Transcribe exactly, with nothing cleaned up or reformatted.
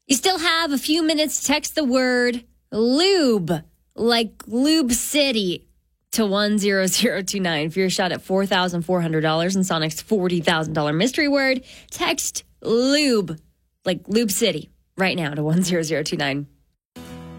You still have a few minutes to text the word lube, like Lube City, to one zero zero two nine. For your shot at four thousand four hundred dollars and Sonic's forty thousand dollars mystery word, text lube, like Lube City, right now to one zero zero two nine.